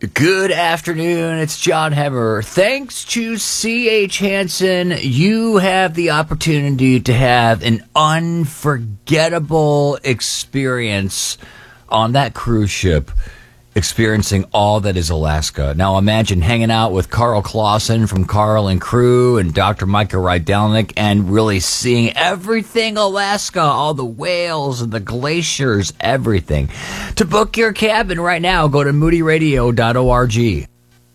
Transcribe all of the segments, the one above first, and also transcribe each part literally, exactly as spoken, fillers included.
Good afternoon, it's John Hemmer. Thanks to C H. Hansen, you have the opportunity to have an unforgettable experience on that cruise ship, experiencing all that is Alaska. Now imagine hanging out with Carl Clausen from Carl and Crew and Doctor Micah Rydelnik and really seeing everything Alaska, all the whales and the glaciers, everything. To book your cabin right now, go to moody radio dot org.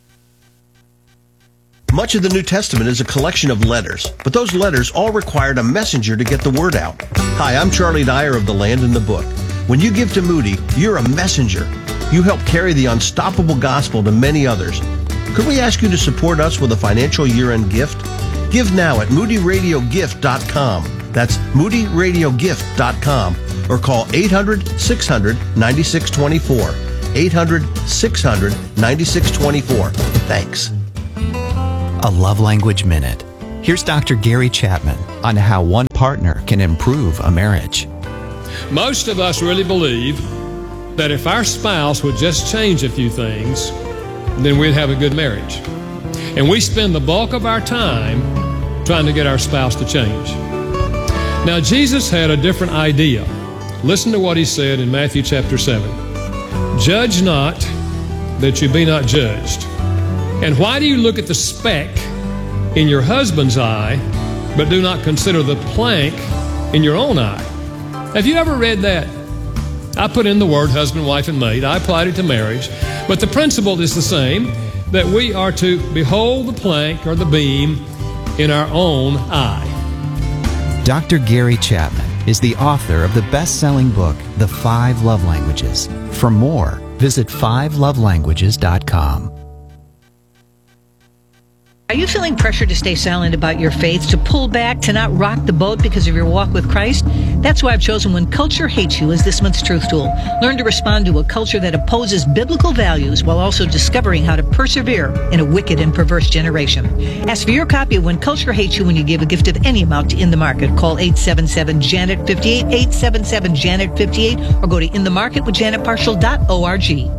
Much of the New Testament is a collection of letters, but those letters all required a messenger to get the word out. Hi, I'm Charlie Dyer of The Land and the Book. When you give to Moody, you're a messenger. You help carry the unstoppable gospel to many others. Could we ask you to support us with a financial year-end gift? Give now at moody radio gift dot com. That's moody radio gift dot com. Or call eight hundred, six hundred, ninety-six twenty-four. eight hundred, six hundred, ninety-six twenty-four. Thanks. A Love Language Minute. Here's Doctor Gary Chapman on how one partner can improve a marriage. Most of us really believe that if our spouse would just change a few things, then we'd have a good marriage. And we spend the bulk of our time trying to get our spouse to change. Now, Jesus had a different idea. Listen to what he said in Matthew chapter seven. Judge not, that you be not judged. And why do you look at the speck in your husband's eye, but do not consider the plank in your own eye? Have you ever read that? I put in the word husband, wife, and mate. I applied it to marriage. But the principle is the same, that we are to behold the plank or the beam in our own eye. Doctor Gary Chapman is the author of the best-selling book, The Five Love Languages. For more, visit five love languages dot com. Are you feeling pressure to stay silent about your faith, to pull back, to not rock the boat because of your walk with Christ? That's why I've chosen When Culture Hates You as this month's Truth Tool. Learn to respond to a culture that opposes biblical values while also discovering how to persevere in a wicked and perverse generation. Ask for your copy of When Culture Hates You when you give a gift of any amount to In the Market. Call eight seven seven, Janet fifty-eight, eight seven seven, Janet fifty-eight, or go to in the market with janet partial dot org.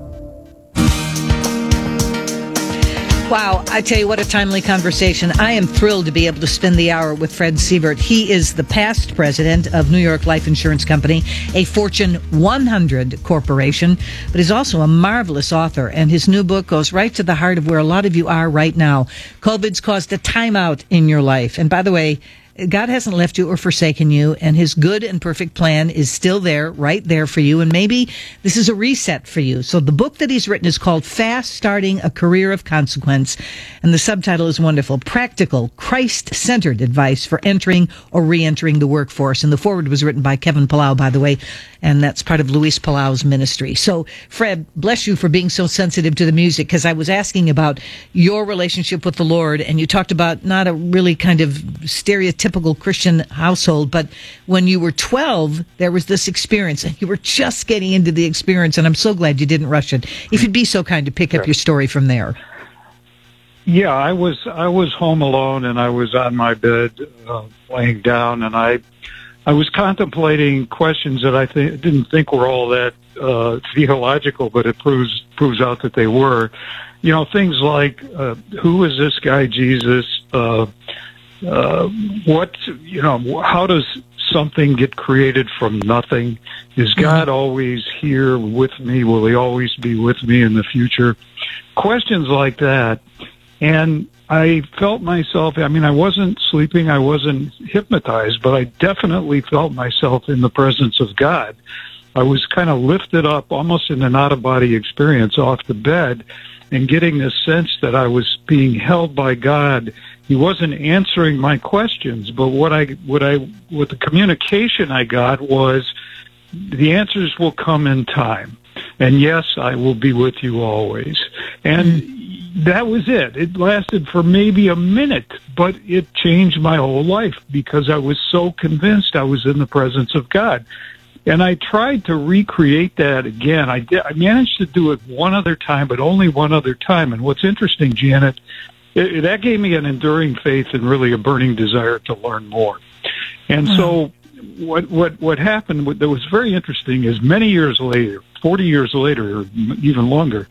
Wow, I tell you what a timely conversation. I am thrilled to be able to spend the hour with Fred Sievert. He is the past president of New York Life Insurance Company, a Fortune one hundred corporation, but he's also a marvelous author, and his new book goes right to the heart of where a lot of you are right now. COVID's caused a timeout in your life. And by the way, God hasn't left you or forsaken you, and his good and perfect plan is still there, right there for you, and maybe this is a reset for you. So the book that he's written is called Fast Starting a Career of Consequence, and the subtitle is wonderful, Practical, Christ-Centered Advice for Entering or Re-entering the Workforce. And the foreword was written by Kevin Palau, by the way, and that's part of Luis Palau's ministry. So, Fred, bless you for being so sensitive to the music, because I was asking about your relationship with the Lord, and you talked about not a really kind of stereotypical Christian household, but when you were twelve, there was this experience, and you were just getting into the experience, and I'm so glad you didn't rush it. If you'd be so kind to pick up your story from there. Yeah, I was I was home alone, and I was on my bed, uh, laying down, and I I was contemplating questions that I th- didn't think were all that uh, theological, but it proves proves out that they were. You know, things like uh, who is this guy Jesus? Uh, uh, what you know? How does something get created from nothing? Is God always here with me? Will he always be with me in the future? Questions like that. And I felt myself, I mean, I wasn't sleeping, I wasn't hypnotized, but I definitely felt myself in the presence of God. I was kind of lifted up almost in an out-of-body experience off the bed and getting this sense that I was being held by God. He wasn't answering my questions, but what I, what I, what the communication I got was, the answers will come in time. And yes, I will be with you always. And mm. that was it. It lasted for maybe a minute, but it changed my whole life because I was so convinced I was in the presence of God. And I tried to recreate that again. I did, I managed to do it one other time, but only one other time. And what's interesting, Janet, it, that gave me an enduring faith and really a burning desire to learn more. And so what what what happened that was very interesting is many years later, forty years later, or even longer,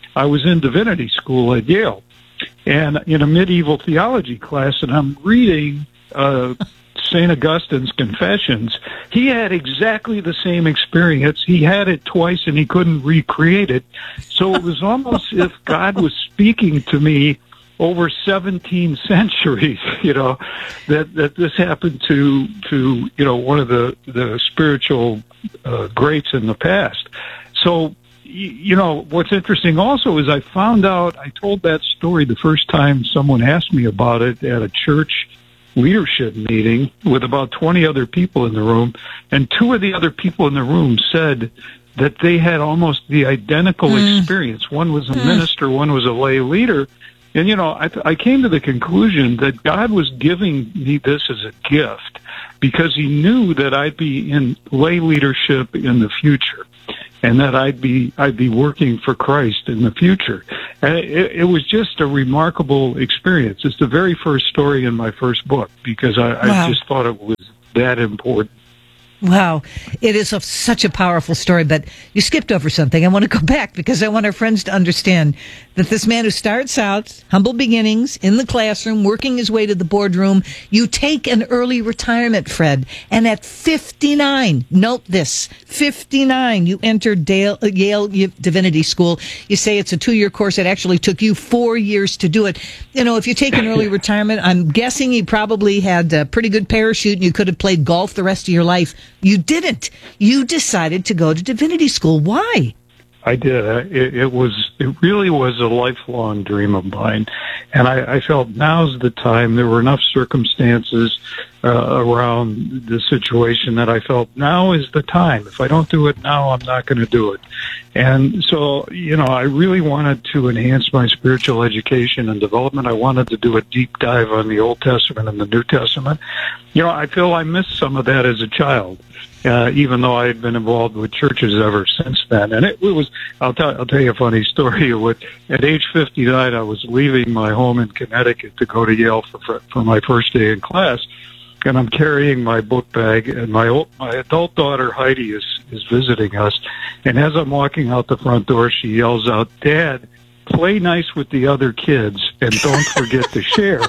I was in divinity school at Yale, and in a medieval theology class, and I'm reading uh, Saint Augustine's Confessions. He had exactly the same experience. He had it twice, and he couldn't recreate it. So it was almost as if God was speaking to me over seventeen centuries, you know, that, that this happened to, to, you know, one of the, the spiritual uh, greats in the past. So, you know, what's interesting also is I found out, I told that story the first time someone asked me about it at a church leadership meeting with about twenty other people in the room, and two of the other people in the room said that they had almost the identical mm. experience. One was a mm. minister, one was a lay leader. And, you know, I, I came to the conclusion that God was giving me this as a gift because he knew that I'd be in lay leadership in the future and that I'd be I'd be working for Christ in the future. And it, it was just a remarkable experience. It's the very first story in my first book because I, wow. I just thought it was that important. Wow. It is a, such a powerful story, but you skipped over something. I want to go back because I want our friends to understand that this man who starts out, humble beginnings, in the classroom, working his way to the boardroom, you take an early retirement, Fred, and at fifty-nine, note this, fifty-nine, you entered Dale, uh, Yale Divinity School. You say it's a two-year course. It actually took you four years to do it. You know, if you take an early retirement, I'm guessing you probably had a pretty good parachute and you could have played golf the rest of your life. You didn't. You decided to go to divinity school. Why? I did. It, it was. It really was a lifelong dream of mine, and I, I felt now's the time. There were enough circumstances uh, around the situation that I felt now is the time. If I don't do it now, I'm not going to do it. And so, you know, I really wanted to enhance my spiritual education and development. I wanted to do a deep dive on the Old Testament and the New Testament. You know, I feel I missed some of that as a child. Uh, even though I had been involved with churches ever since then. And it, it was, I'll tell, I'll tell you a funny story. With, at age fifty-nine, I was leaving my home in Connecticut to go to Yale for, for my first day in class. And I'm carrying my book bag, and my old, my adult daughter, Heidi, is, is visiting us. And as I'm walking out the front door, she yells out, "Dad, play nice with the other kids and don't forget to share."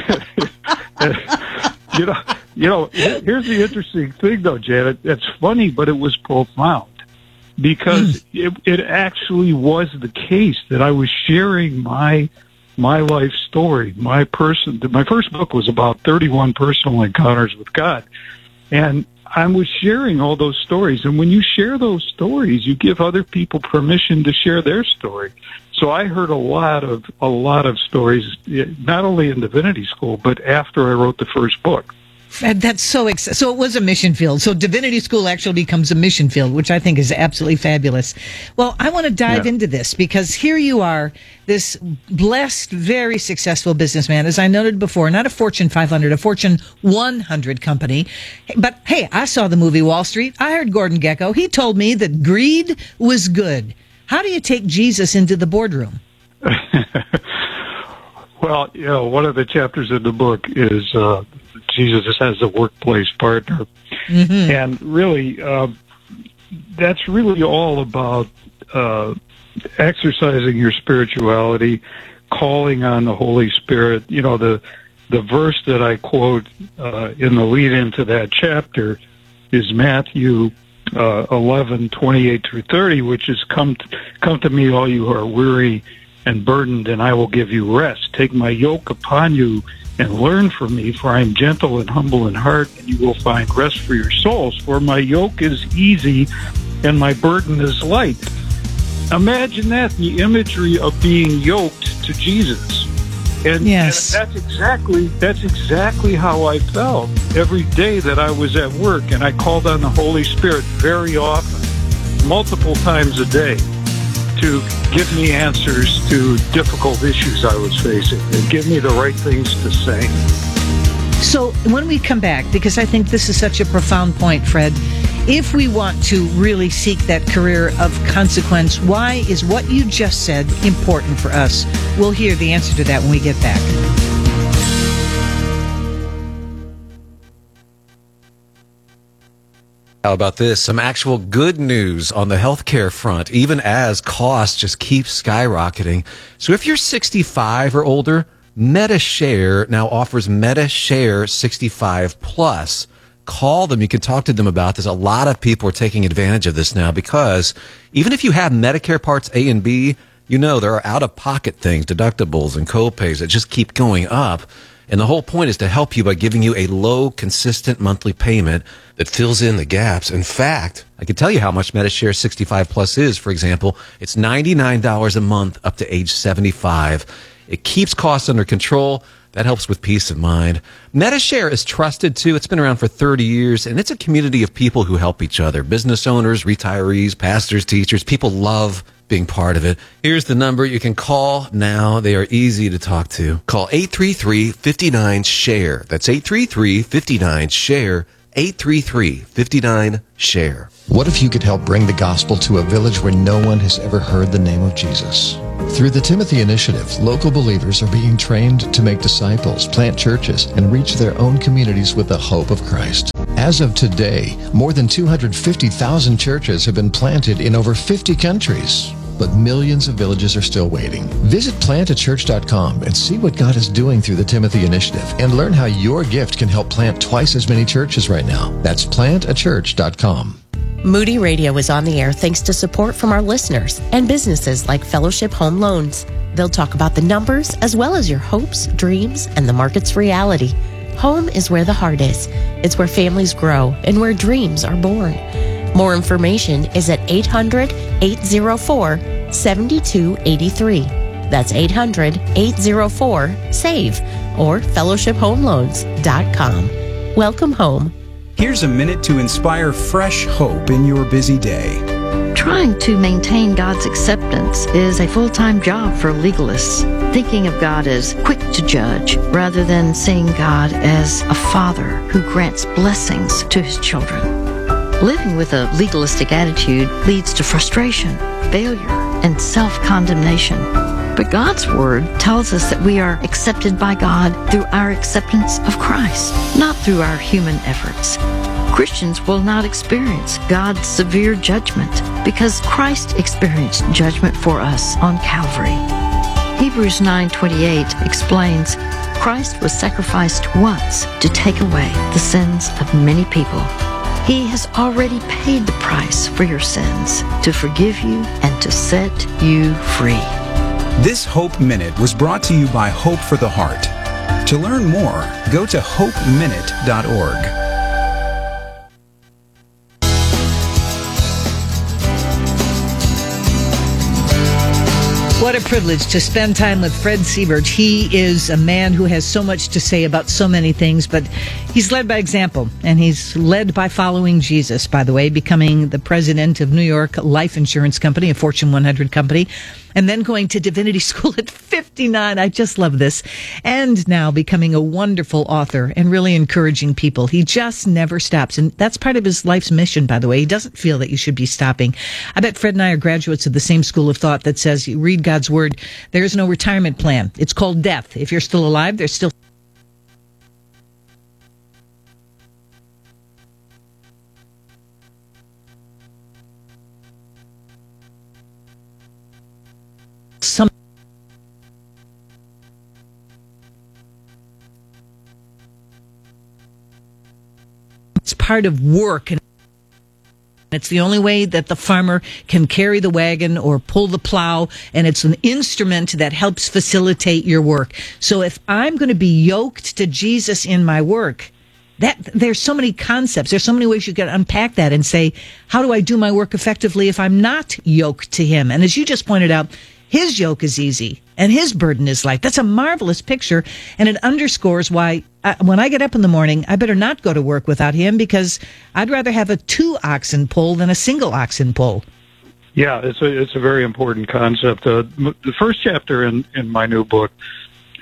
You know, you know. Here's the interesting thing, though, Janet. It's funny, but it was profound because it, it actually was the case that I was sharing my my life story. My person, my first book was about thirty-one personal encounters with God, and I was sharing all those stories. And when you share those stories, you give other people permission to share their story. So I heard a lot of a lot of stories, not only in divinity school, but after I wrote the first book. That's so ex- so it was a mission field. So divinity school actually becomes a mission field, which I think is absolutely fabulous. Well, I want to dive yeah. into this because here you are, this blessed, very successful businessman, as I noted before, not a Fortune five hundred, a Fortune one hundred company. But hey, I saw the movie Wall Street. I heard Gordon Gekko. He told me that greed was good. How do you take Jesus into the boardroom? Well, you know, one of the chapters in the book is uh, Jesus as a workplace partner. Mm-hmm. And really, uh, that's really all about uh, exercising your spirituality, calling on the Holy Spirit. You know, the the verse that I quote uh, in the lead into that chapter is Matthew uh, eleven, twenty-eight through thirty, which is, come to, come to me, all you who are weary and burdened, and I will give you rest. Take my yoke upon you and learn from me, for I am gentle and humble in heart, and you will find rest for your souls. For my yoke is easy and my burden is light. Imagine that, the imagery of being yoked to Jesus. And, yes. and that's exactly that's exactly how I felt every day that I was at work, and I called on the Holy Spirit very often, multiple times a day, to give me answers to difficult issues I was facing and give me the right things to say. So when we come back, because I think this is such a profound point, Fred, if we want to really seek that career of consequence, why is what you just said important for us? We'll hear the answer to that when we get back. How about this? Some actual good news on the healthcare front, even as costs just keep skyrocketing. So if you're sixty-five or older, MediShare now offers MediShare sixty-five plus. Call them. You can talk to them about this. A lot of people are taking advantage of this now because even if you have Medicare Parts A and B, you know there are out-of-pocket things, deductibles and co-pays that just keep going up. And the whole point is to help you by giving you a low, consistent monthly payment that fills in the gaps. In fact, I can tell you how much MediShare sixty-five plus is. For example, it's ninety-nine dollars a month up to age seventy-five. It keeps costs under control. That helps with peace of mind. MediShare is trusted, too. It's been around for thirty years, and it's a community of people who help each other. Business owners, retirees, pastors, teachers. People love being part of it. Here's the number you can call now. They are easy to talk to. Call eight three three, five nine, SHARE. That's eight three three, five nine, SHARE. eight three three, five nine, SHARE. What if you could help bring the gospel to a village where no one has ever heard the name of Jesus? Through the Timothy Initiative, local believers are being trained to make disciples, plant churches, and reach their own communities with the hope of Christ. As of today, more than two hundred fifty thousand churches have been planted in over fifty countries. But millions of villages are still waiting. Visit plant a church dot com and see what God is doing through the Timothy Initiative and learn how your gift can help plant twice as many churches right now. That's plant a church dot com. Moody Radio is on the air thanks to support from our listeners and businesses like Fellowship Home Loans. They'll talk about the numbers as well as your hopes, dreams, and the market's reality. Home is where the heart is. It's where families grow and where dreams are born. More information is at eight hundred, eight oh four, seven two eight three. That's eight hundred, eight oh four, SAVE or fellowship home loans dot com. Welcome home. Here's a minute to inspire fresh hope in your busy day. Trying to maintain God's acceptance is a full-time job for legalists, thinking of God as quick to judge rather than seeing God as a father who grants blessings to his children. Living with a legalistic attitude leads to frustration, failure, and self-condemnation. But God's Word tells us that we are accepted by God through our acceptance of Christ, not through our human efforts. Christians will not experience God's severe judgment because Christ experienced judgment for us on Calvary. Hebrews nine twenty-eight explains, Christ was sacrificed once to take away the sins of many people. He has already paid the price for your sins to forgive you and to set you free. This Hope Minute was brought to you by Hope for the Heart. To learn more, go to hope minute dot org. What a privilege to spend time with Fred Sievert. He is a man who has so much to say about so many things, but he's led by example, and he's led by following Jesus, by the way, becoming the president of New York Life Insurance Company, a Fortune one hundred company, and then going to divinity school at fifty-nine. I just love this. And now becoming a wonderful author and really encouraging people. He just never stops. And that's part of his life's mission, by the way. He doesn't feel that you should be stopping. I bet Fred and I are graduates of the same school of thought that says, you read God's Word, there is no retirement plan. It's called death. If you're still alive, there's still some it's part of work, and it's the only way that the farmer can carry the wagon or pull the plow, and it's an instrument that helps facilitate your work. So if I'm going to be yoked to Jesus in my work, that there's so many concepts, there's so many ways you can unpack that and say, how do I do my work effectively if I'm not yoked to him? And as you just pointed out, his yoke is easy and his burden is light. That's a marvelous picture, and it underscores why I, when I get up in the morning, I better not go to work without him, because I'd rather have a two oxen pull than a single oxen pull. Yeah, it's a it's a very important concept. Uh, the first chapter in, in my new book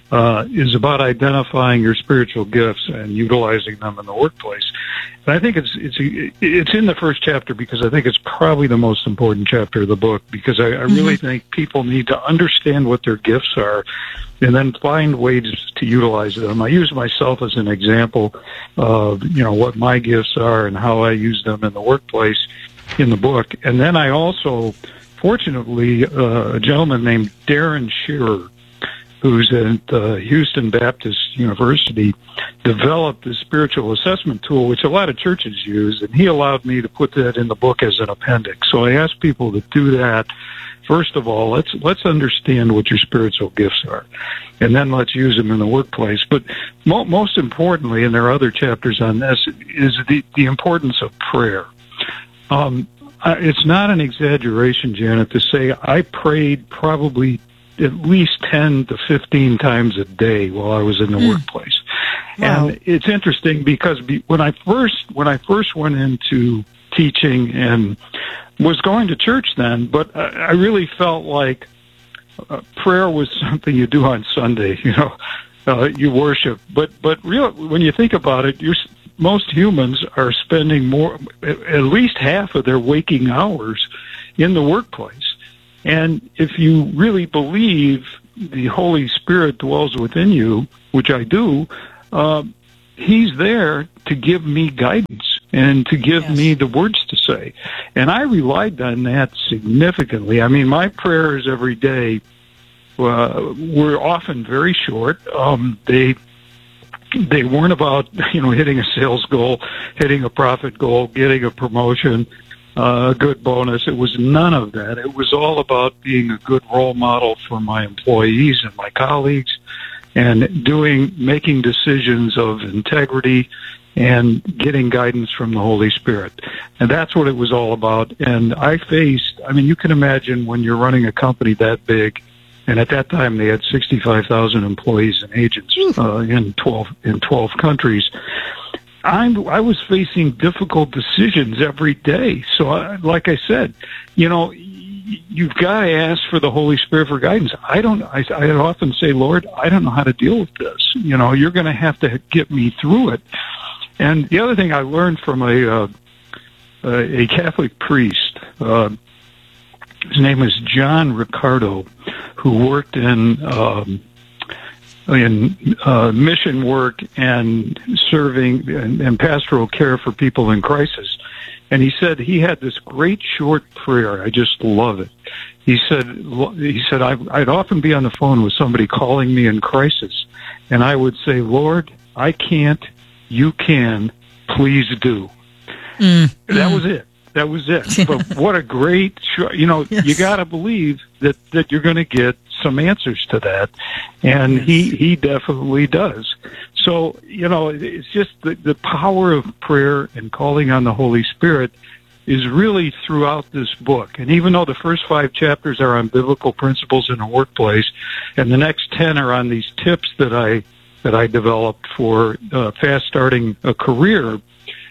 uh, is about identifying your spiritual gifts and utilizing them in the workplace. And I think it's it's it's in the first chapter because I think it's probably the most important chapter of the book, because I, I really mm-hmm. think people need to understand what their gifts are and then find ways to utilize them. I use myself as an example of, you know, what my gifts are and how I use them in the workplace in the book. And then I also, fortunately, uh, a gentleman named Darren Shearer, who's at uh, Houston Baptist University, developed this spiritual assessment tool, which a lot of churches use, and he allowed me to put that in the book as an appendix. So I asked people to do that. First of all, let's let's understand what your spiritual gifts are, and then let's use them in the workplace. But mo- most importantly, and there are other chapters on this, is the, the importance of prayer. Um, it's not an exaggeration, Janet, to say I prayed probably at least ten to fifteen times a day while I was in the mm. workplace. Wow. And it's interesting because be, when I first when I first went into teaching and was going to church then, but I, I really felt like uh, prayer was something you do on Sunday, you know, uh, you worship. But but real when you think about it, you're, most humans are spending more, at least half of their waking hours in the workplace. And if you really believe the Holy Spirit dwells within you, which I do, uh, He's there to give me guidance and to give yes. me the words to say. And I relied on that significantly. I mean, my prayers every day uh, were often very short. Um, they they weren't about, you know, hitting a sales goal, hitting a profit goal, getting a promotion, Uh, a good bonus. It was none of that. It was all about being a good role model for my employees and my colleagues, and doing, making decisions of integrity and getting guidance from the Holy Spirit. And that's what it was all about. And I faced, I mean, you can imagine when you're running a company that big, and at that time they had sixty-five thousand employees and agents uh, in twelve in twelve countries. I'm, I was facing difficult decisions every day. So, I, like I said, you know, you've got to ask for the Holy Spirit for guidance. I don't. I, I often say, Lord, I don't know how to deal with this. You know, you're going to have to get me through it. And the other thing I learned from a uh, a Catholic priest, uh, his name is John Ricardo, who worked in. Um, in uh, mission work and serving and, and pastoral care for people in crisis. And he said he had this great short prayer. I just love it. He said, he said, I'd, I'd often be on the phone with somebody calling me in crisis, and I would say, Lord, I can't, you can, please do. Mm, that mm. was it. That was it. But what a great, you know, yes. you got to believe that, that you're going to get some answers to that. And yes. he, he definitely does. So, you know, it's just the, the power of prayer and calling on the Holy Spirit is really throughout this book. And even though the first five chapters are on biblical principles in the workplace, and the next ten are on these tips that I, that I developed for uh, fast starting a career,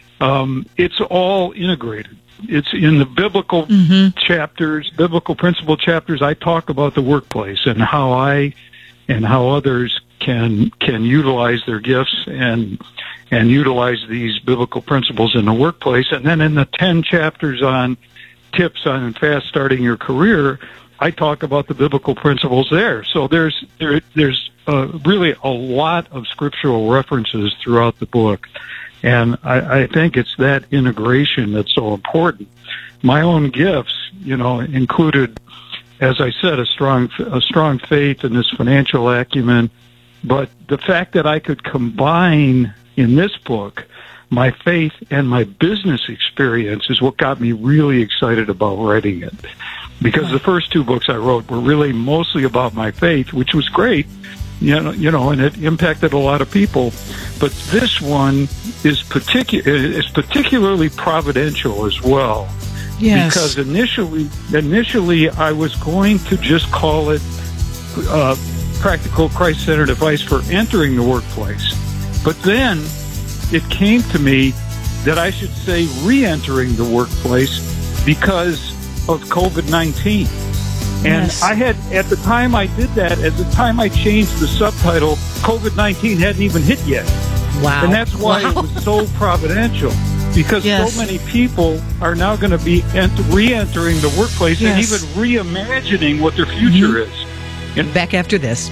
um, it's all integrated. It's in the biblical mm-hmm. chapters, biblical principle chapters. I talk about the workplace and how I and how others can can utilize their gifts and and utilize these biblical principles in the workplace. And then in the ten chapters on tips on fast starting your career, I talk about the biblical principles there. So there's there, there's uh, really a lot of scriptural references throughout the book. And I, I think it's that integration that's so important. My own gifts, you know, included, as I said, a strong, a strong faith and this financial acumen. But the fact that I could combine in this book my faith and my business experience is what got me really excited about writing it. Because the first two books I wrote were really mostly about my faith, which was great. You know, you know, and it impacted a lot of people. But this one is particu- is particularly providential as well. Yes. Because initially, initially I was going to just call it uh, practical Christ-centered advice for entering the workplace. But then it came to me that I should say re-entering the workplace because of COVID nineteen. And Yes. I had, at the time I did that, at the time I changed the subtitle, COVID nineteen hadn't even hit yet. Wow. And that's why Wow. it was so providential. Because Yes. so many people are now going to be ent- re-entering the workplace and Yes. even reimagining what their future is. And Back after this.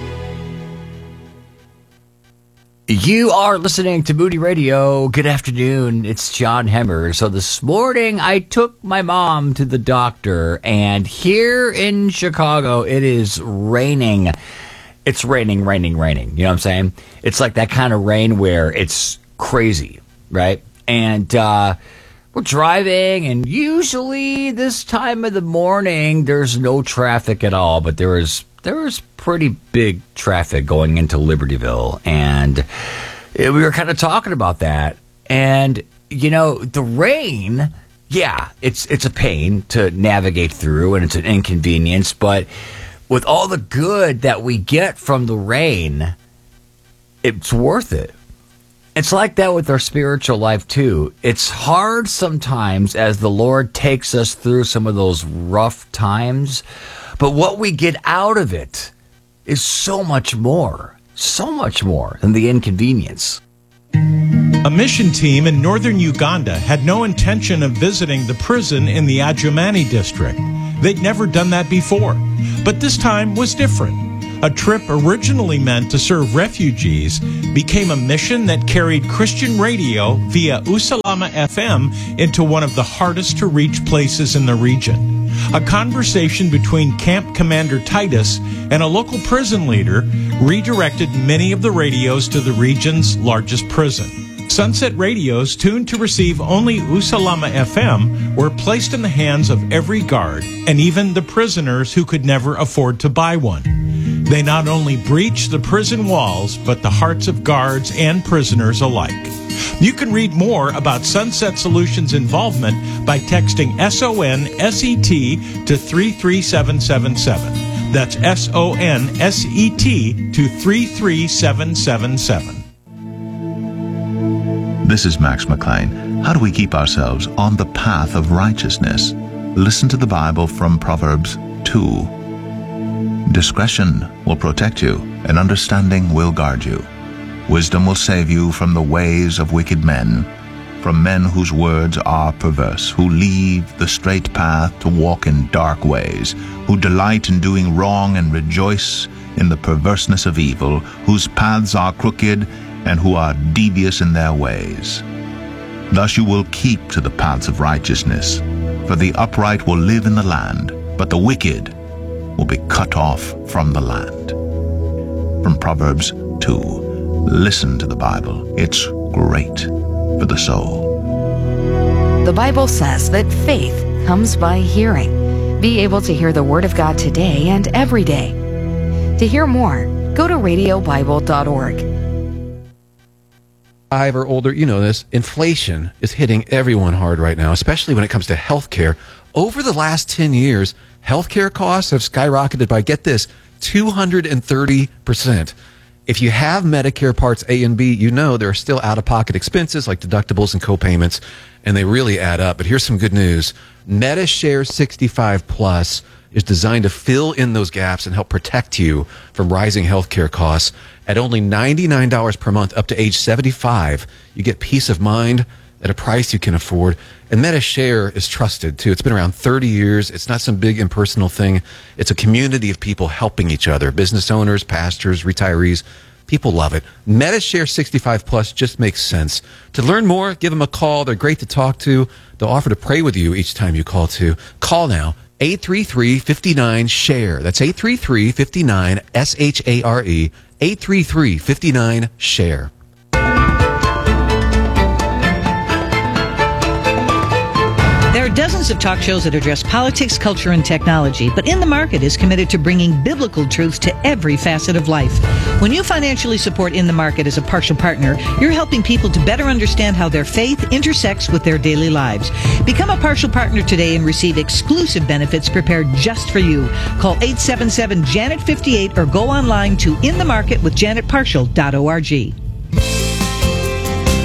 You are listening to Moody Radio. Good afternoon. It's John Hemmer. So this morning I took my mom to the doctor, and here in Chicago it is raining. It's raining, raining, raining. You know what I'm saying? It's like that kind of rain where it's crazy, right? And uh, we're driving, and usually this time of the morning there's no traffic at all, but there is there was pretty big traffic going into Libertyville, and eh, we were kind of talking about that. And you know, the rain, yeah, it's it's a pain to navigate through, and it's an inconvenience, but with all the good that we get from the rain, it's worth it. It's like that with our spiritual life, too. It's hard sometimes as the Lord takes us through some of those rough times, but what we get out of it is so much more, so much more than the inconvenience. A mission team in northern Uganda had no intention of visiting the prison in the Adjumani district. They'd never done that before, but this time was different. A trip originally meant to serve refugees became a mission that carried Christian radio via Usalama F M into one of the hardest to reach places in the region. A conversation between Camp Commander Titus and a local prison leader redirected many of the radios to the region's largest prison. Sunset radios tuned to receive only Usalama F M were placed in the hands of every guard and even the prisoners who could never afford to buy one. They not only breached the prison walls, but the hearts of guards and prisoners alike. You can read more about Sunset Solutions' involvement by texting S O N S E T to three three seven seven seven. That's S O N S E T to three three seven seven seven. This is Max McLean. How do we keep ourselves on the path of righteousness? Listen to the Bible from Proverbs two. Discretion will protect you, and understanding will guard you. Wisdom will save you from the ways of wicked men, from men whose words are perverse, who leave the straight path to walk in dark ways, who delight in doing wrong and rejoice in the perverseness of evil, whose paths are crooked and who are devious in their ways. Thus you will keep to the paths of righteousness, for the upright will live in the land, but the wicked will be cut off from the land. From Proverbs two. Listen to the Bible. It's great for the soul. The Bible says that faith comes by hearing. Be able to hear the Word of God today and every day. To hear more, go to radio bible dot org. Five or older, you know this, inflation is hitting everyone hard right now, especially when it comes to healthcare. Over the last ten years, healthcare costs have skyrocketed by, get this, two hundred thirty percent. If you have Medicare Parts A and B, you know there are still out-of-pocket expenses like deductibles and co-payments, and they really add up. But here's some good news. MediShare sixty-five Plus is designed to fill in those gaps and help protect you from rising healthcare costs. At only ninety-nine dollars per month up to age seventy-five, you get peace of mind at a price you can afford. And MediShare is trusted, too. It's been around thirty years. It's not some big impersonal thing. It's a community of people helping each other, business owners, pastors, retirees. People love it. MediShare sixty-five Plus just makes sense. To learn more, give them a call. They're great to talk to. They'll offer to pray with you each time you call, too. Call now, eight three three, five nine, S H A R E. That's eight three three, five nine, S H A R E. eight three three, five nine, S H A R E. There are dozens of talk shows that address politics, culture, and technology, but In the Market is committed to bringing biblical truth to every facet of life. When you financially support In the Market as a partial partner, you're helping people to better understand how their faith intersects with their daily lives. Become a partial partner today and receive exclusive benefits prepared just for you. Call eight seven seven, Janet fifty-eight or go online to in the market with janet partial dot org.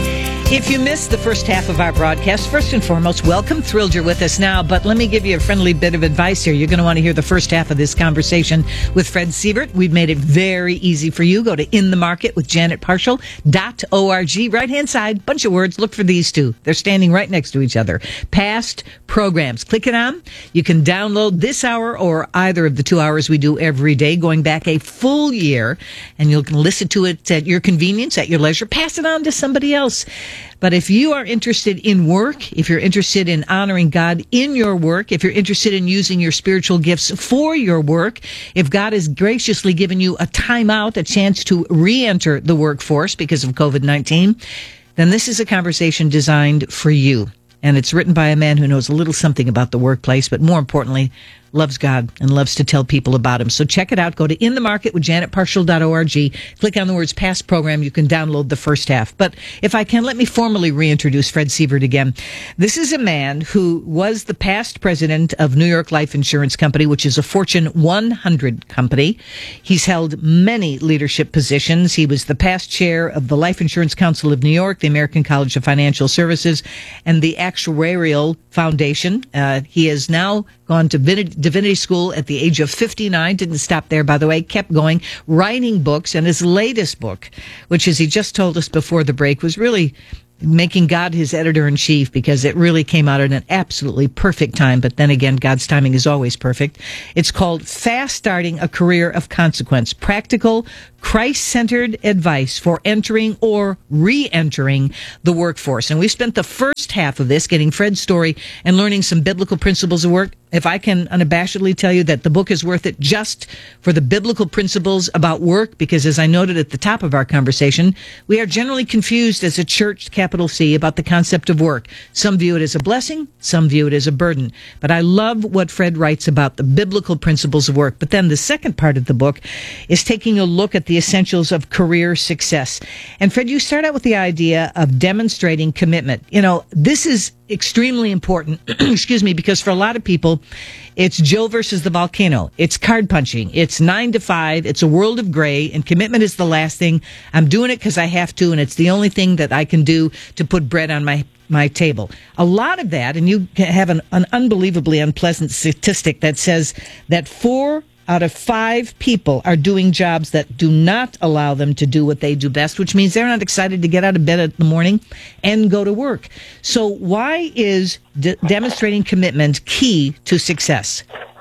If you missed the first half of our broadcast, first and foremost, welcome. Thrilled you're with us now. But let me give you a friendly bit of advice here. You're going to want to hear the first half of this conversation with Fred Sievert. We've made it very easy for you. Go to In the Market with Janet Parshall dot org. Right-hand side, bunch of words. Look for these two. They're standing right next to each other. Past programs. Click it on. You can download this hour or either of the two hours we do every day, going back a full year, and you can listen to it at your convenience, at your leisure. Pass it on to somebody else. But if you are interested in work, if you're interested in honoring God in your work, if you're interested in using your spiritual gifts for your work, if God has graciously given you a time out, a chance to re-enter the workforce because of covid nineteen, then this is a conversation designed for you. And it's written by a man who knows a little something about the workplace, but more importantly, loves God and loves to tell people about him. So check it out. Go to In the Market with Janet Parshall dot org. Click on the words past program. You can download the first half. But if I can, let me formally reintroduce Fred Sievert again. This is a man who was the past president of New York Life Insurance Company, which is a Fortune one hundred company. He's held many leadership positions. He was the past chair of the Life Insurance Council of New York, the American College of Financial Services, and the Actuarial Foundation. Uh, he has now gone to divinity school at the age of fifty-nine. Didn't stop there, by the way. Kept going, writing books. And his latest book, which, as he just told us before the break, was really making God his editor-in-chief, because it really came out at an absolutely perfect time. But then again, God's timing is always perfect. It's called Fast Starting a Career of Consequence: Practical, Christ-Centered Advice for Entering or Re-entering the Workforce. And we spent the first half of this getting Fred's story and learning some biblical principles of work. If I can unabashedly tell you that the book is worth it just for the biblical principles about work, because as I noted at the top of our conversation, we are generally confused as a church, capital C, about the concept of work. Some view it as a blessing, some view it as a burden. But I love what Fred writes about the biblical principles of work. But then the second part of the book is taking a look at the essentials of career success. And Fred, you start out with the idea of demonstrating commitment. You know, this is extremely important, excuse me, because for a lot of people, it's Joe versus the volcano. It's card punching. It's nine to five. It's a world of gray, and commitment is the last thing. I'm doing it because I have to, and it's the only thing that I can do to put bread on my my table. A lot of that, and you have an, an unbelievably unpleasant statistic that says that four out of five people are doing jobs that do not allow them to do what they do best, which means they're not excited to get out of bed in the morning and go to work. So why is de- demonstrating commitment key to success?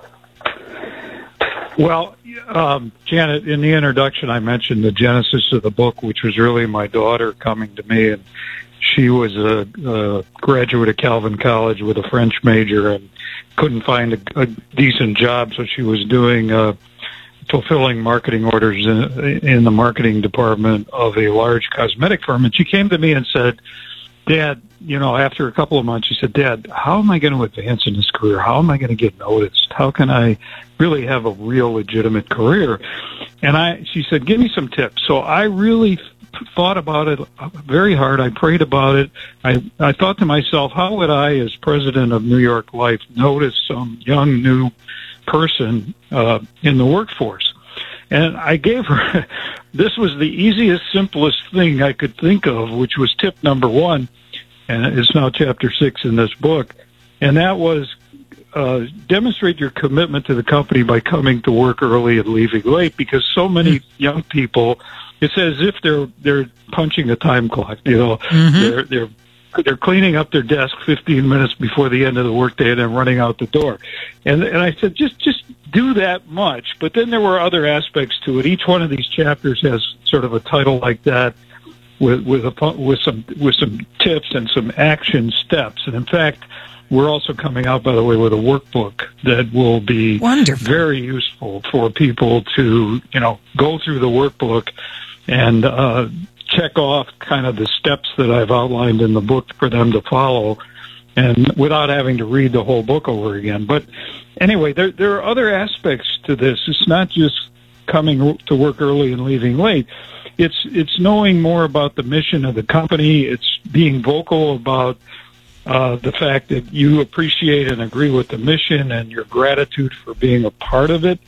Well, um, Janet, in the introduction, I mentioned the genesis of the book, which was really my daughter coming to me, and she was a, a graduate of Calvin College with a French major and couldn't find a, a decent job, so she was doing uh, fulfilling marketing orders in, in the marketing department of a large cosmetic firm. And she came to me and said, Dad, you know, after a couple of months, she said, Dad, how am I going to advance in this career? How am I going to get noticed? How can I really have a real legitimate career? And I, she said, give me some tips. So I really thought about it very hard. I prayed about it. I, I thought to myself, how would I, as president of New York Life, notice some young new person uh, in the workforce? And I gave her, this was the easiest, simplest thing I could think of, which was tip number one, and it's now chapter six in this book, and that was uh, demonstrate your commitment to the company by coming to work early and leaving late, because so many young people, it's as if they're they're punching a time clock. You know, mm-hmm. they're they're they're cleaning up their desk fifteen minutes before the end of the workday and then running out the door. And and I said, just just do that much. But then there were other aspects to it. Each one of these chapters has sort of a title like that, with with a with some with some tips and some action steps. And in fact, we're also coming out, by the way, with a workbook that will be Wonderful. very useful for people to, you know, go through the workbook and uh, check off kind of the steps that I've outlined in the book for them to follow, and without having to read the whole book over again. But anyway, there there are other aspects to this. It's not just coming to work early and leaving late. It's it's knowing more about the mission of the company. It's being vocal about uh, the fact that you appreciate and agree with the mission and your gratitude for being a part of it.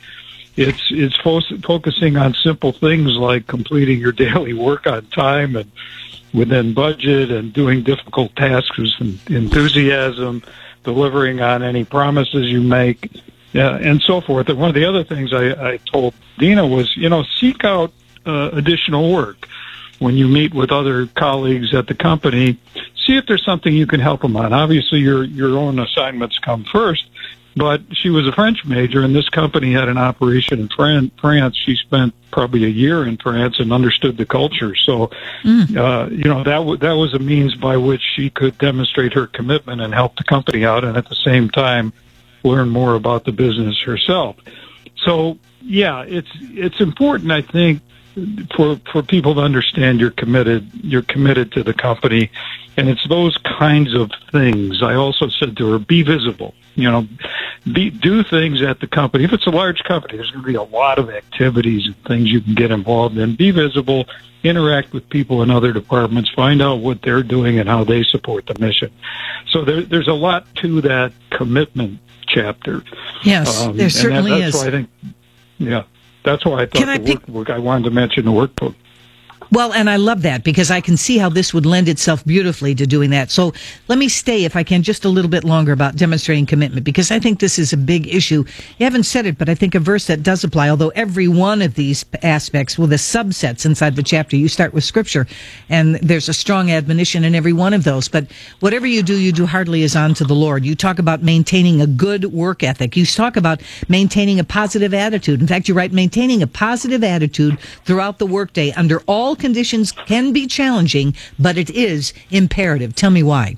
it's it's fo- focusing on simple things like completing your daily work on time and within budget, and doing difficult tasks with enthusiasm, delivering on any promises you make, uh, and so forth. And one of the other things I, I told Dina was, you know, seek out uh, additional work. When you meet with other colleagues at the company, see if there's something you can help them on. Obviously, your your own assignments come first, but she was a French major, and this company had an operation in Fran- France. She spent probably a year in France and understood the culture. So, mm. uh, you know, that, w- that was a means by which she could demonstrate her commitment and help the company out, and at the same time learn more about the business herself. So, yeah, it's it's important, I think, for for people to understand you're committed you're committed to the company, and it's those kinds of things. I also said to her, be visible, you know, be, do things at the company. If it's a large company, there's going to be a lot of activities and things you can get involved in. Be visible, interact with people in other departments, find out what they're doing and how they support the mission. So there, there's a lot to that commitment chapter. Yes, um, there certainly that, that's is. Why I think, yeah. That's why I thought Can the I pick- workbook, I wanted to mention the workbook. Well, and I love that because I can see how this would lend itself beautifully to doing that. So let me stay, if I can, just a little bit longer about demonstrating commitment, because I think this is a big issue. You haven't said it, but I think a verse that does apply, although every one of these aspects, well, the subsets inside the chapter, you start with Scripture, and there's a strong admonition in every one of those. But whatever you do, you do heartily as unto the Lord. You talk about maintaining a good work ethic. You talk about maintaining a positive attitude. In fact, you write maintaining a positive attitude throughout the workday under all conditions can be challenging, but it is imperative. Tell me why.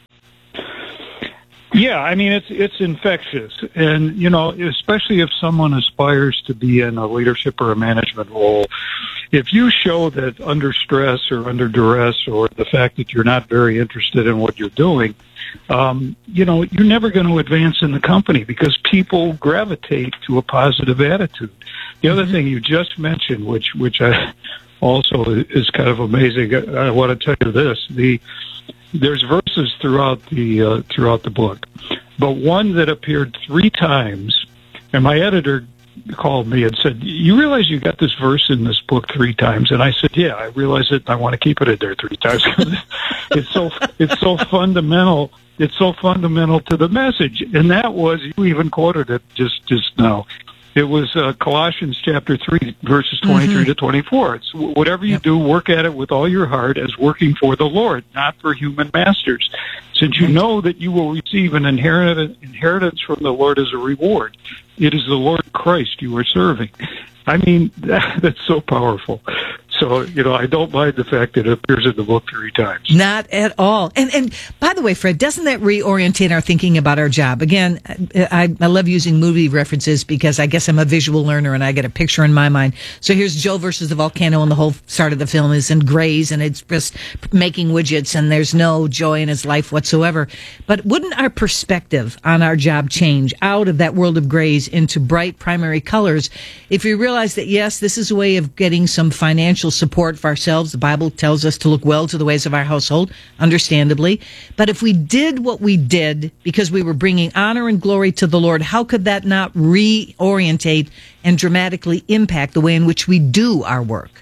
Yeah, I mean, it's it's infectious. And, you know, especially if someone aspires to be in a leadership or a management role, if you show that under stress or under duress, or the fact that you're not very interested in what you're doing, um, you know, you're never going to advance in the company because people gravitate to a positive attitude. The other mm-hmm. thing you just mentioned, which which I also is kind of amazing, I want to tell you this: the there's verses throughout the uh, throughout the book, but one that appeared three times, and my editor called me and said, "You realize you got this verse in this book three times?" And I said, "Yeah, I realize it. And I want to keep it in there three times. it's so it's so fundamental. It's so fundamental to the message." And that was, you even quoted it just just now. It was uh, Colossians chapter three, verses twenty-three mm-hmm. to twenty-four. It's whatever you yep. do, work at it with all your heart as working for the Lord, not for human masters, since you know that you will receive an inheritance inheritance from the Lord as a reward. It is the Lord Christ you are serving. I mean, that, that's so powerful. So, you know, I don't mind the fact that it appears in the book three times. Not at all. And and by the way, Fred, doesn't that reorientate our thinking about our job? Again, I, I love using movie references because I guess I'm a visual learner and I get a picture in my mind. So here's Joe versus the volcano, and the whole start of the film is in grays, and it's just making widgets, and there's no joy in his life whatsoever. But wouldn't our perspective on our job change out of that world of grays into bright primary colors if we realize that, yes, this is a way of getting some financial support for ourselves? The Bible tells us to look well to the ways of our household, understandably. But if we did what we did because we were bringing honor and glory to the Lord, how could that not reorientate and dramatically impact the way in which we do our work?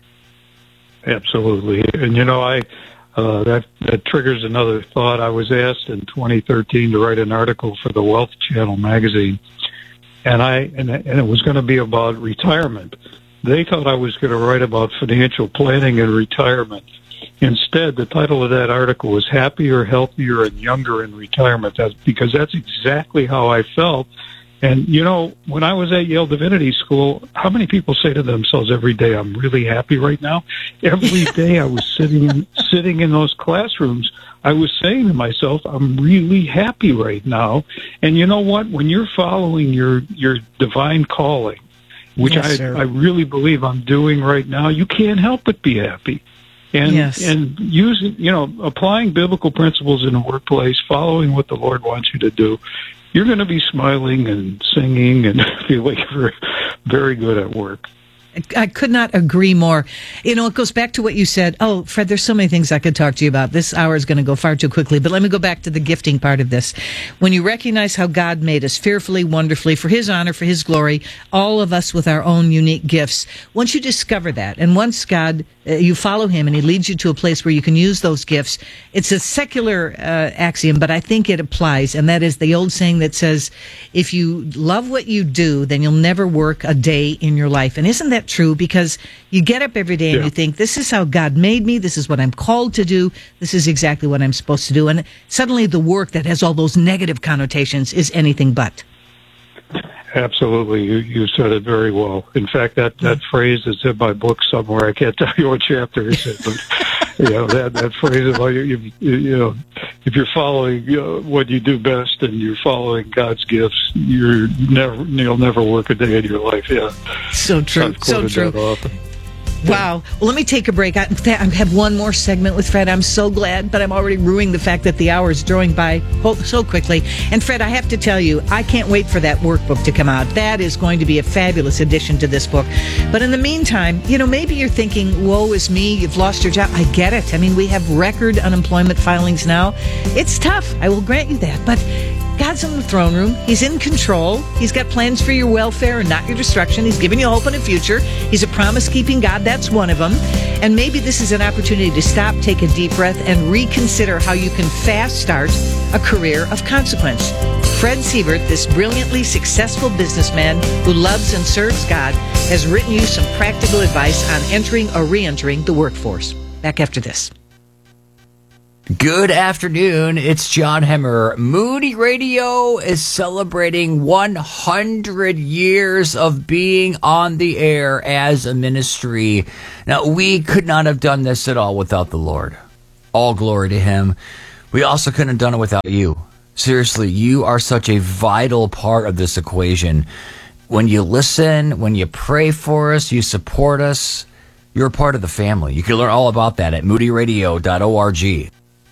Absolutely. And, you know, I uh, that, that triggers another thought. I was asked in twenty thirteen to write an article for the Wealth Channel magazine, and I and, and it was going to be about retirement. They thought I was going to write about financial planning and retirement. Instead, the title of that article was Happier, Healthier, and Younger in Retirement, that's, because that's exactly how I felt. And, you know, when I was at Yale Divinity School, how many people say to themselves every day, I'm really happy right now? Every day I was sitting in, sitting in those classrooms, I was saying to myself, I'm really happy right now. And you know what? When you're following your, your divine calling, which yes, I, I really believe I'm doing right now, you can't help but be happy. And yes. and using, you know, applying biblical principles in the workplace, following what the Lord wants you to do, you're going to be smiling and singing and feeling very, very good at work. I could not agree more. You know, it goes back to what you said. Oh, Fred, there's so many things I could talk to you about. This hour is going to go far too quickly, but let me go back to the gifting part of this. When you recognize how God made us fearfully, wonderfully, for his honor, for his glory, all of us with our own unique gifts, once you discover that, and once God, uh, you follow him and he leads you to a place where you can use those gifts, it's a secular uh, axiom, but I think it applies, and that is the old saying that says, if you love what you do, then you'll never work a day in your life. And isn't that true? Because you get up every day and Yeah. you think, this is how God made me, this is what I'm called to do, this is exactly what I'm supposed to do, and suddenly the work that has all those negative connotations is anything but. Absolutely. You, you said it very well. In fact, that, that phrase is in my book somewhere. I can't tell you what chapter it's in, but you know, that, that phrase about you, you, you know, if you're following uh, what you do best and you're following God's gifts, you're never, you'll never work a day in your life. Yeah. So true. I've So quoted true. that often. Wow. Well, let me take a break. I, in fact, I have one more segment with Fred. I'm so glad, but I'm already ruining the fact that the hour is drawing by so quickly. And Fred, I have to tell you, I can't wait for that workbook to come out. That is going to be a fabulous addition to this book. But in the meantime, you know, maybe you're thinking, woe is me, you've lost your job. I get it. I mean, we have record unemployment filings now. It's tough. I will grant you that. But God's in the throne room. He's in control. He's got plans for your welfare and not your destruction. He's giving you hope and a future. He's a promise-keeping God. That's one of them. And maybe this is an opportunity to stop, take a deep breath, and reconsider how you can fast start a career of consequence. Fred Sievert, this brilliantly successful businessman who loves and serves God, has written you some practical advice on entering or re-entering the workforce. Back after this. Good afternoon. It's John Hemmer. Moody Radio is celebrating one hundred years of being on the air as a ministry. Now, we could not have done this at all without the Lord. All glory to him. We also couldn't have done it without you. Seriously, you are such a vital part of this equation. When you listen, when you pray for us, you support us, you're a part of the family. You can learn all about that at moody radio dot org.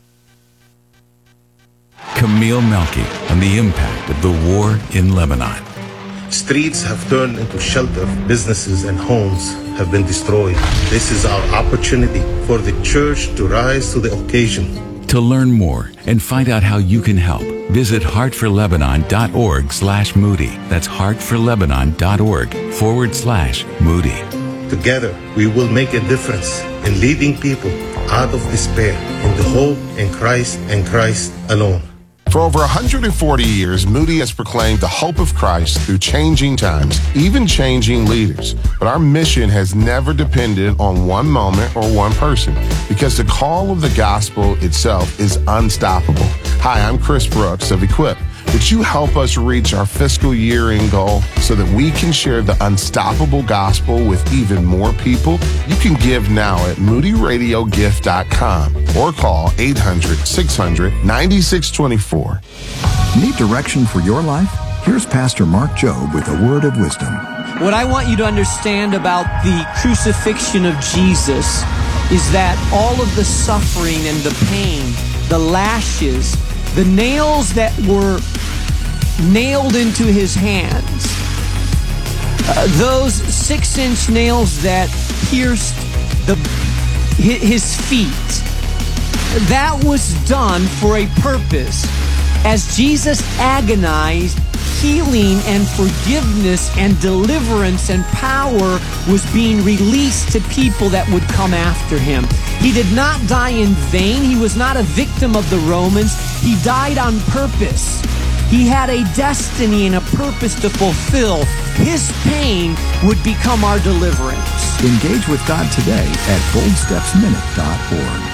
Camille Melky on the impact of the war in Lebanon. Streets have turned into shelter, businesses and homes have been destroyed. This is our opportunity for the church to rise to the occasion. To learn more and find out how you can help, visit heart for lebanon dot org slash moody. That's heart for lebanon dot org forward slash moody. Together, we will make a difference in leading people out of despair into hope in Christ and Christ alone. For over one hundred forty years, Moody has proclaimed the hope of Christ through changing times, even changing leaders. But our mission has never depended on one moment or one person, because the call of the gospel itself is unstoppable. Hi, I'm Chris Brooks of Equip. Would you help us reach our fiscal year-end goal so that we can share the unstoppable gospel with even more people? You can give now at moody radio gift dot com or call eight hundred, six hundred, nine six two four. Need direction for your life? Here's Pastor Mark Jobe with a word of wisdom. What I want you to understand about the crucifixion of Jesus is that all of the suffering and the pain, the lashes, the nails that were nailed into his hands, uh, those six-inch nails that pierced the his feet, that was done for a purpose. As Jesus agonized, healing and forgiveness and deliverance and power was being released to people that would come after him. He did not die in vain. He was not a victim of the Romans. He died on purpose. He had a destiny and a purpose to fulfill. His pain would become our deliverance. Engage with God today at bold steps minute dot org.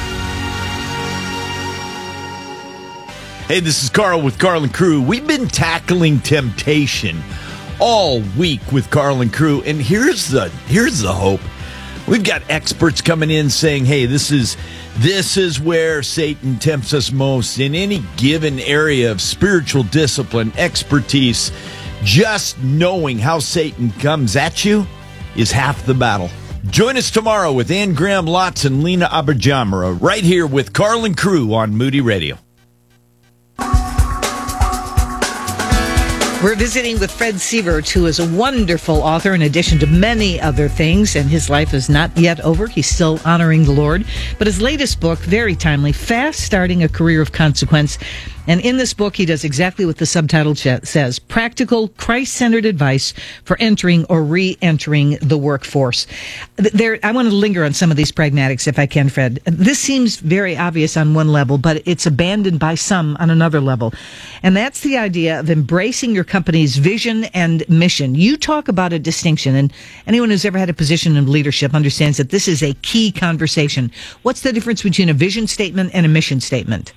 Hey, this is Carl with Carl and Crew. We've been tackling temptation all week with Carl and Crew, and here's the here's the hope. We've got experts coming in saying, hey, this is this is where Satan tempts us most in any given area of spiritual discipline, expertise. Just knowing how Satan comes at you is half the battle. Join us tomorrow with Ann Graham Lotz and Lena Abajamara right here with Carl and Crew on Moody Radio. We're visiting with Fred Sievert, who is a wonderful author in addition to many other things, and his life is not yet over. He's still honoring the Lord. But his latest book, very timely, Fast Starting a Career of Consequence. And in this book, he does exactly what the subtitle ch- says, practical, Christ-centered advice for entering or re-entering the workforce. There, I want to linger on some of these pragmatics if I can, Fred. This seems very obvious on one level, but it's abandoned by some on another level. And that's the idea of embracing your company's vision and mission. You talk about a distinction, and anyone who's ever had a position in leadership understands that this is a key conversation. What's the difference between a vision statement and a mission statement?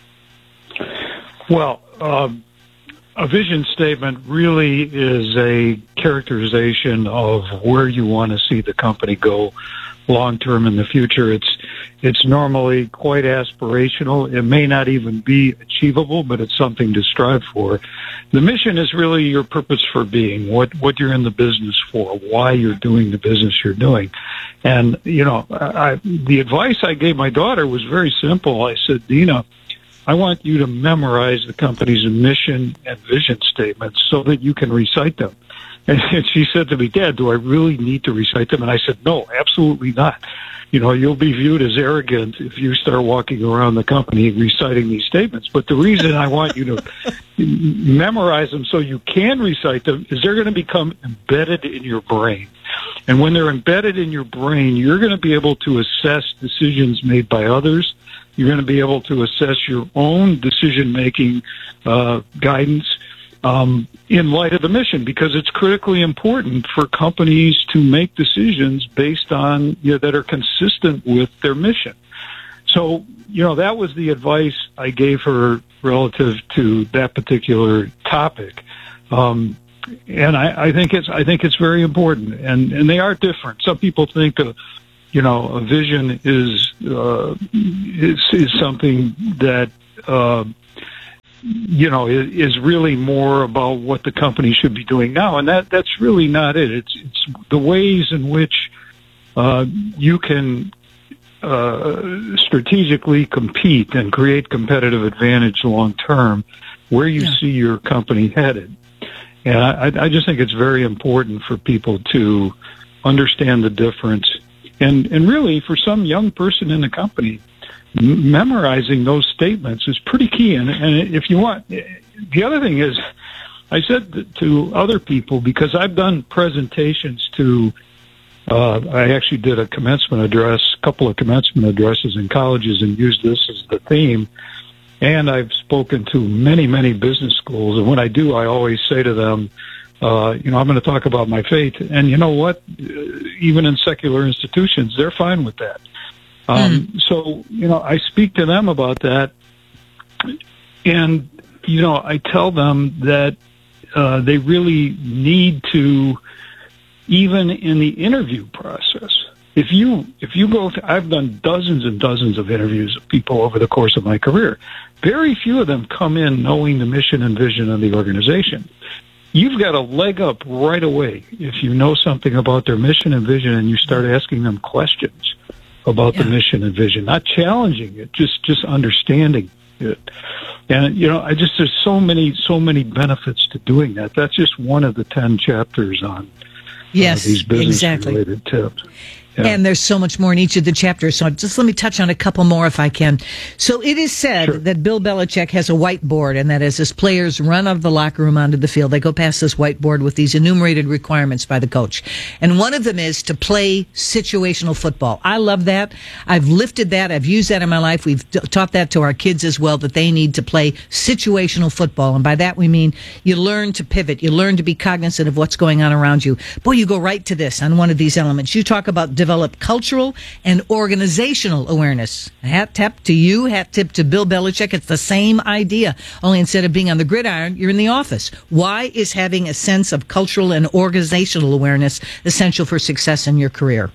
Well, um, a vision statement really is a characterization of where you want to see the company go long term in the future. It's it's normally quite aspirational. It may not even be achievable, but it's something to strive for. The mission is really your purpose for being, what what you're in the business for, why you're doing the business you're doing. And, you know, I, the advice I gave my daughter was very simple. I said, Dina, I want you to memorize the company's mission and vision statements so that you can recite them. And she said to me, Dad, do I really need to recite them? And I said, no, absolutely not. You know, you'll be viewed as arrogant if you start walking around the company reciting these statements. But the reason I want you to memorize them so you can recite them is they're going to become embedded in your brain. And when they're embedded in your brain, you're going to be able to assess decisions made by others. You're going to be able to assess your own decision-making uh, guidance um, in light of the mission, because it's critically important for companies to make decisions based on, you know, that are consistent with their mission. So, you know, that was the advice I gave her relative to that particular topic. Um, and I, I think it's I think it's very important, and, and they are different. Some people think of, you know, a vision is uh, is, is something that uh, you know is, is really more about what the company should be doing now, and that that's really not it. It's it's the ways in which uh, you can uh, strategically compete and create competitive advantage long term, where you yeah. see your company headed. And I, I just think it's very important for people to understand the difference. And and really, for some young person in the company, m- memorizing those statements is pretty key. And, and if you want, the other thing is, I said to other people, because I've done presentations to, uh, I actually did a commencement address, a couple of commencement addresses in colleges, and used this as the theme. And I've spoken to many, many business schools. And when I do, I always say to them, Uh, you know, I'm going to talk about my faith. And you know what? Even in secular institutions, they're fine with that. Um, mm. So, you know, I speak to them about that. And, you know, I tell them that uh, they really need to, even in the interview process, if you, if you go, th- I've done dozens and dozens of interviews of people over the course of my career. Very few of them come in knowing the mission and vision of the organization. You've got a leg up right away if you know something about their mission and vision and you start asking them questions about yeah. the mission and vision, not challenging it, just, just understanding it. And, you know, I just, there's so many, so many benefits to doing that. That's just one of the ten chapters on yes, uh, these business exactly. related tips. Yeah. And there's so much more in each of the chapters. So just let me touch on a couple more if I can. So it is said sure. that Bill Belichick has a whiteboard, and that as his players run out of the locker room onto the field, they go past this whiteboard with these enumerated requirements by the coach. And one of them is to play situational football. I love that. I've lifted that. I've used that in my life. We've t- taught that to our kids as well, that they need to play situational football. And by that we mean you learn to pivot. You learn to be cognizant of what's going on around you. Boy, you go right to this on one of these elements. You talk about develop cultural and organizational awareness. Hat tip to you, hat tip to Bill Belichick. It's the same idea, only instead of being on the gridiron, you're in the office. Why is having a sense of cultural and organizational awareness essential for success in your career?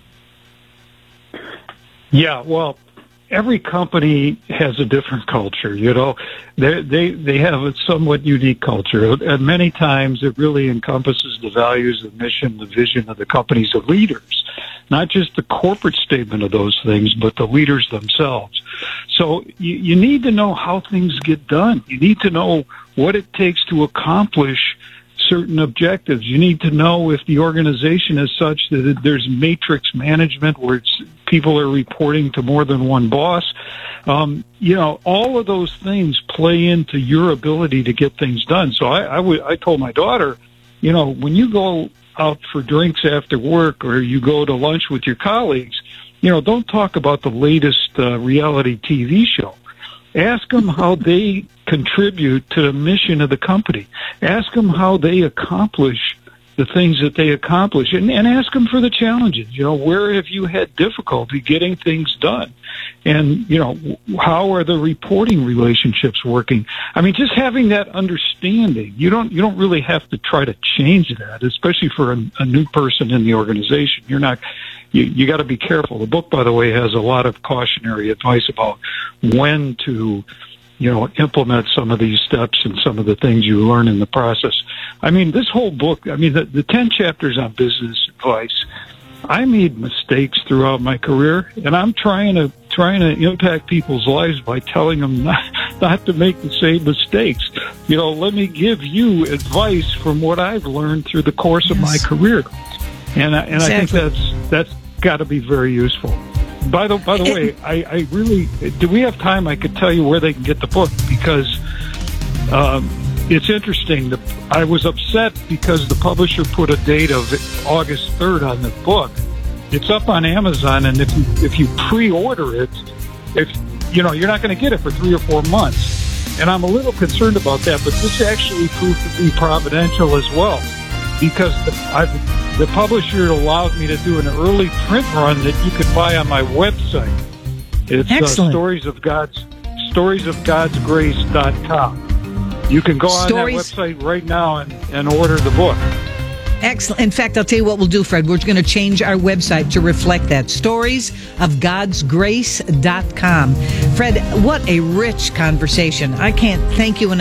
Yeah, well, every company has a different culture, you know. They they they have a somewhat unique culture, and many times it really encompasses the values, the mission, the vision of the company's leaders, not just the corporate statement of those things, but the leaders themselves. So you, you need to know how things get done. You need to know what it takes to accomplish certain objectives. You need to know if the organization is such that there's matrix management where it's, people are reporting to more than one boss. Um, you know, all of those things play into your ability to get things done. So I, I, w- I told my daughter, you know, when you go out for drinks after work or you go to lunch with your colleagues, you know, don't talk about the latest uh, reality T V show. Ask them how they contribute to the mission of the company. Ask them how they accomplish the things that they accomplish, and, and ask them for the challenges. You know, where have you had difficulty getting things done? And, you know, how are the reporting relationships working? I mean, just having that understanding, you don't, you don't really have to try to change that, especially for a, a new person in the organization. You're not, you, you got to be careful. The book, by the way, has a lot of cautionary advice about when to, you know, implement some of these steps and some of the things you learn in the process. I mean, this whole book, I mean, the, the ten chapters on business advice, I made mistakes throughout my career, and I'm trying to trying to impact people's lives by telling them not, not to make the same mistakes. You know, let me give you advice from what I've learned through the course of my career. And, I, and exactly. I think that's that's got to be very useful. By the by the way, I, I really do. We have time? I could tell you where they can get the book, because um, it's interesting. The, I was upset because the publisher put a date of August third on the book. It's up on Amazon, and if you if you pre-order it, if you know you're not going to get it for three or four months. And I'm a little concerned about that. But this actually proved to be providential as well, because the, I've. The publisher allowed me to do an early print run that you could buy on my website. It's uh, stories of God's stories of God's grace dot com. You can go on stories. that website right now and, and order the book. Excellent. In fact, I'll tell you what we'll do, Fred. We're going to change our website to reflect that. stories of God's grace dot com. Fred, what a rich conversation. I can't thank you enough.